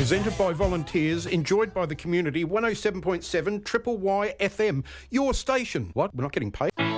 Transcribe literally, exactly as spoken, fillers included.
Presented by volunteers, enjoyed by the community. one oh seven point seven Triple Y F M. Your station. What? We're not getting paid?